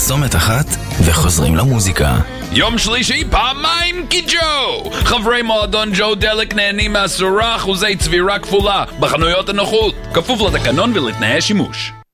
פרסומת אחת וחוזרים למוזיקה. יום שלישי פעמיים כי ג'ו! חברי מועדון ג'ו דלק נהנים מ10% צבירה כפולה בחנויות הנוחות, כפוף לתקנון ולתנאי שימוש.